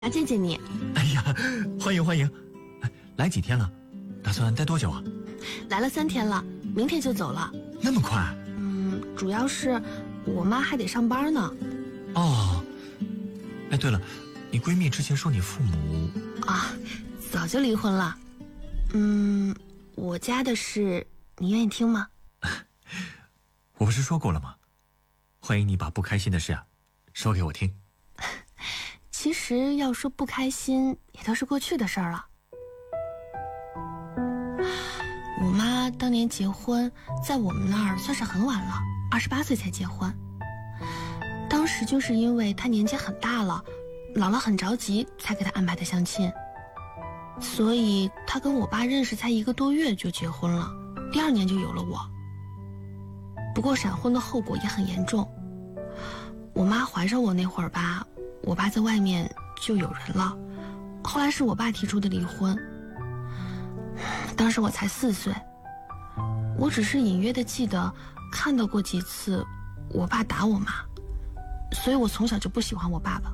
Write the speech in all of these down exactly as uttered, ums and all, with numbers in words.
要见见你。 哎呀，欢迎欢迎！来几天了？打算待多久啊？ 来了三天了，明天就走了。 那么快？ 嗯，主要是我妈还得上班呢。 哦，哎，对了，你闺蜜之前说你父母啊，早就离婚了。嗯，我家的事你愿意听吗？ 我不是说过了吗？欢迎你把不开心的事啊说给我听。 其实要说不开心也都是过去的事儿了。我妈当年结婚在我们那儿算是很晚了，二十八岁才结婚。当时就是因为她年纪很大了，姥姥很着急才给她安排的相亲，所以她跟我爸认识才一个多月就结婚了，第二年就有了我。不过闪婚的后果也很严重，我妈怀上我那会儿吧，我爸在外面就有人了，后来是我爸提出的离婚。当时我才四岁，我只是隐约的记得看到过几次我爸打我妈，所以我从小就不喜欢我爸爸。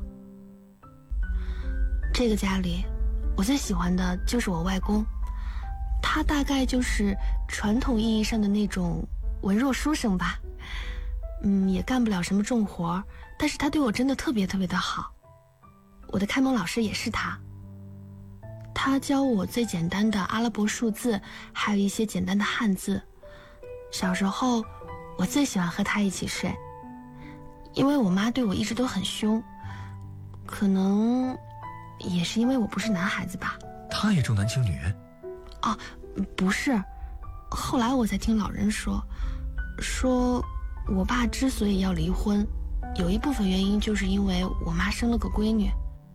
这个家里我最喜欢的就是我外公，他大概就是传统意义上的那种文弱书生吧，嗯，也干不了什么重活，但是他对我真的特别特别的好。我的开蒙老师也是他，他教我最简单的阿拉伯数字，还有一些简单的汉字。小时候我最喜欢和他一起睡，因为我妈对我一直都很凶，可能也是因为我不是男孩子吧。 他也重男轻女？ 哦，不是，后来我才听老人说说我爸之所以要离婚，有一部分原因就是因为我妈生了个闺女。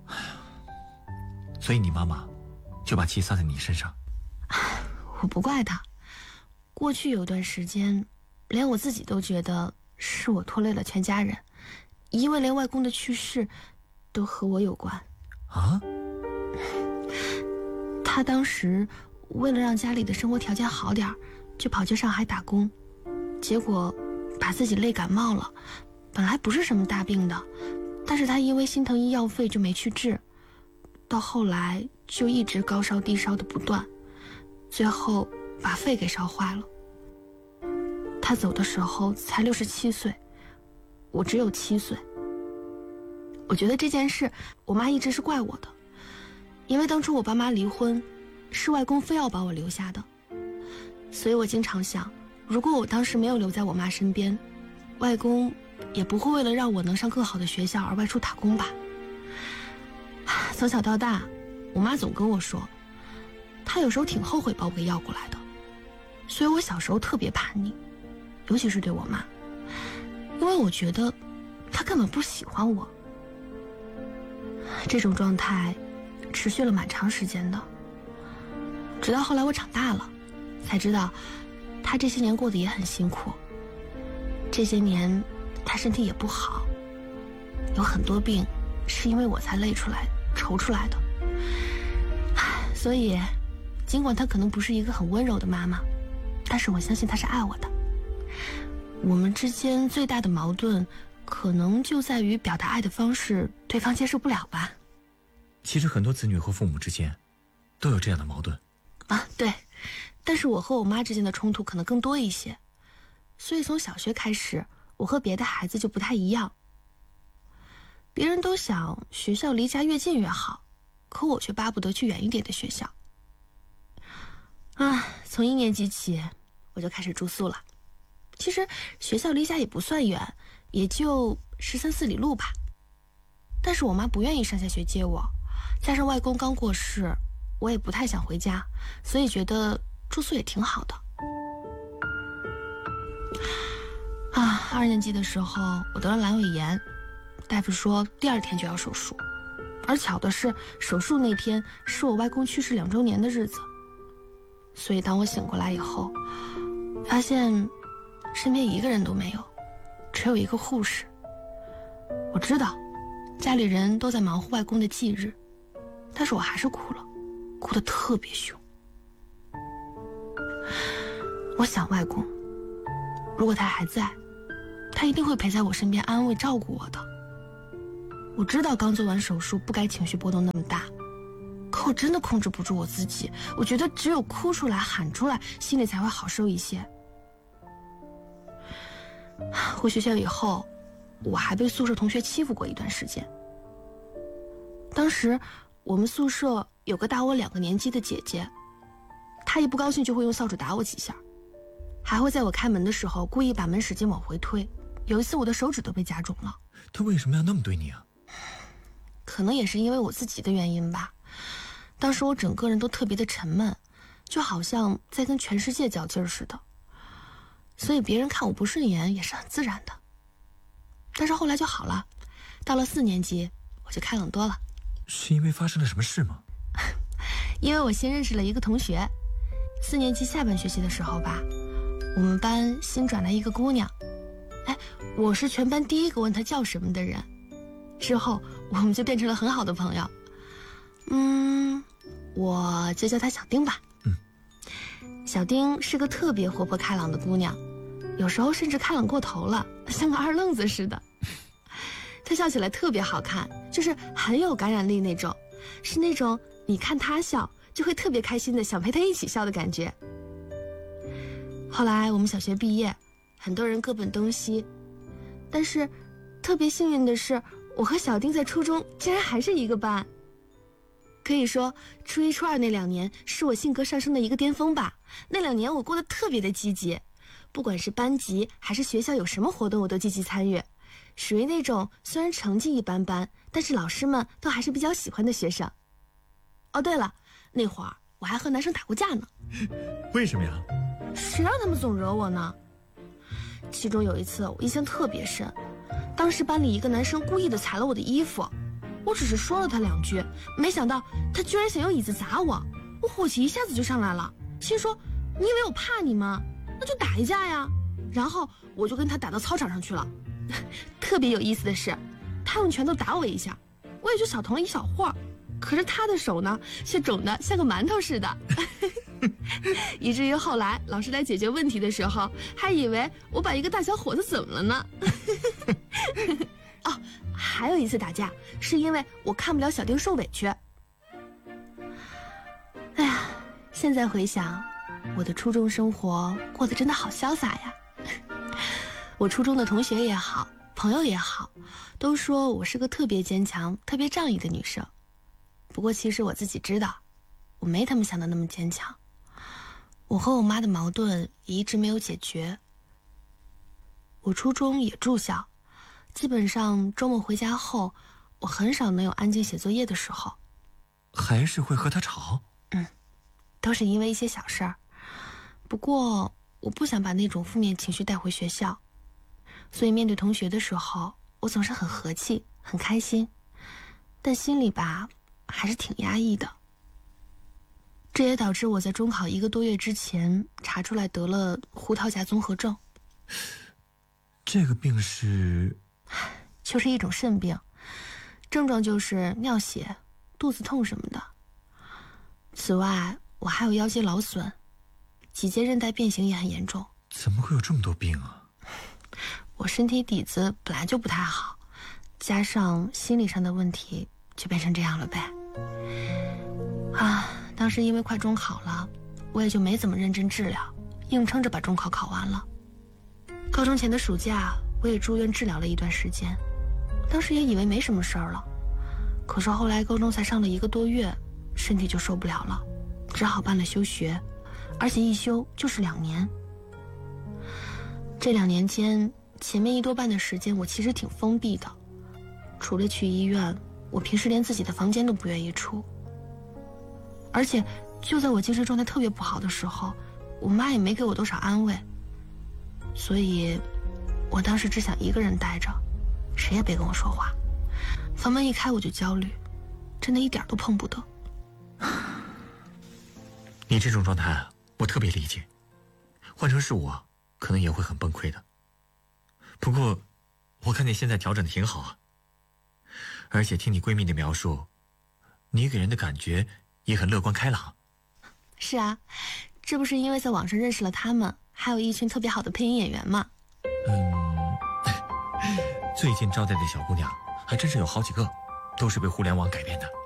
所以你妈妈就把气撒在你身上？ 我不怪她，过去有段时间连我自己都觉得是我拖累了全家人，因为连外公的去世都和我有关。 啊？ 他当时为了让家里的生活条件好点，就跑去上海打工，结果把自己累感冒了，本来不是什么大病的，但是他因为心疼医药费就没去治，到后来就一直高烧低烧的不断，最后把肺给烧坏了。他走的时候才六十七岁，我只有七岁。我觉得这件事我妈一直是怪我的，因为当初我爸妈离婚是外公非要把我留下的，所以我经常想，如果我当时没有留在我妈身边，外公也不会为了让我能上更好的学校而外出打工吧。从小到大我妈总跟我说，她有时候挺后悔把我给要过来的，所以我小时候特别叛逆，尤其是对我妈，因为我觉得她根本不喜欢我。这种状态持续了蛮长时间的，直到后来我长大了才知道她这些年过得也很辛苦，这些年她身体也不好，有很多病是因为我才累出来愁出来的。所以尽管她可能不是一个很温柔的妈妈，但是我相信她是爱我的。我们之间最大的矛盾可能就在于表达爱的方式对方接受不了吧。 其实很多子女和父母之间都有这样的矛盾啊，对，但是我和我妈之间的冲突可能更多一些，所以从小学开始我和别的孩子就不太一样。别人都想学校离家越近越好，可我却巴不得去远一点的学校。啊，从一年级起我就开始住宿了，其实学校离家也不算远，也就十三四里路吧，但是我妈不愿意上下学接我，加上外公刚过世，我也不太想回家，所以觉得住宿也挺好的。啊，二年级的时候我得了阑尾炎，大夫说第二天就要手术，而巧的是手术那天是我外公去世两周年的日子，所以当我醒过来以后，发现身边一个人都没有，只有一个护士。我知道家里人都在忙活外公的忌日，但是我还是哭了，哭得特别凶。我想外公，如果他还在，他一定会陪在我身边安慰照顾我的。 我知道刚做完手术不该情绪波动那么大，可我真的控制不住我自己。我觉得只有哭出来喊出来，心里才会好受一些。回学校以后，我还被宿舍同学欺负过一段时间。当时我们宿舍有个大我两个年级的姐姐，她一不高兴就会用扫帚打我几下，还会在我开门的时候故意把门使劲往回推。有一次我的手指都被夹肿了。 她为什么要那么对你啊？ 可能也是因为我自己的原因吧。当时我整个人都特别的沉闷，就好像在跟全世界较劲儿似的，所以别人看我不顺眼也是很自然的。但是后来就好了，到了四年级我就开朗多了。 是因为发生了什么事吗？ 因为我新认识了一个同学。四年级下半学期的时候吧，我们班新转来一个姑娘，哎，我是全班第一个问她叫什么的人。之后我们就变成了很好的朋友。嗯，我就叫她小丁吧。 嗯， 小丁是个特别活泼开朗的姑娘，有时候甚至开朗过头了，像个二愣子似的。她笑起来特别好看，就是很有感染力那种，是那种你看她笑就会特别开心的想陪她一起笑的感觉。后来我们小学毕业，很多人各奔东西，但是特别幸运的是，我和小丁在初中竟然还是一个班。可以说初一初二那两年是我性格上升的一个巅峰吧。那两年我过得特别的积极，不管是班级还是学校有什么活动我都积极参与，属于那种虽然成绩一般般，但是老师们都还是比较喜欢的学生。哦对了，那会儿我还和男生打过架呢。 为什么呀？ 谁让他们总惹我呢？其中有一次我印象特别深，当时班里一个男生故意的踩了我的衣服，我只是说了他两句，没想到他居然想用椅子砸我，我火气一下子就上来了，心说你以为我怕你吗？那就打一架呀。然后我就跟他打到操场上去了。特别有意思的是，他用拳头打我一下，我也就小疼了一小会儿，可是他的手呢却肿得像个馒头似的。以至于后来老师来解决问题的时候，还以为我把一个大小伙子怎么了呢？哦，还有一次打架是因为我看不了小丁受委屈。哎呀，现在回想，我的初中生活过得真的好潇洒呀。我初中的同学也好，朋友也好，都说我是个特别坚强特别仗义的女生。不过其实我自己知道，我没他们想的那么坚强。我和我妈的矛盾也一直没有解决。我初中也住校，基本上周末回家后，我很少能有安静写作业的时候。 还是会和他吵？ 嗯，都是因为一些小事儿。不过我不想把那种负面情绪带回学校，所以面对同学的时候，我总是很和气很开心，但心里吧还是挺压抑的。这也导致我在中考一个多月之前查出来得了胡桃夹综合症。 这个病是？ 就是一种肾病，症状就是尿血、肚子痛什么的。此外，我还有腰肌劳损，脊椎韧带变形也很严重。 怎么会有这么多病啊？ 我身体底子本来就不太好，加上心理上的问题，就变成这样了呗。啊，当时因为快中考了，我也就没怎么认真治疗，硬撑着把中考考完了。高中前的暑假，我也住院治疗了一段时间，当时也以为没什么事儿了，可是后来高中才上了一个多月，身体就受不了了，只好办了休学，而且一休就是两年。这两年间，前面一多半的时间我其实挺封闭的，除了去医院，我平时连自己的房间都不愿意出。而且就在我精神状态特别不好的时候，我妈也没给我多少安慰，所以我当时只想一个人待着，谁也别跟我说话。房门一开我就焦虑，真的一点都碰不得。 你这种状态我特别理解，换成是我可能也会很崩溃的。不过我看你现在调整的挺好啊，而且听你闺蜜的描述，你给人的感觉也很乐观开朗。 是啊，这不是因为在网上认识了他们，还有一群特别好的配音演员吗？ 嗯，最近招待的小姑娘还真是有好几个，都是被互联网改变的。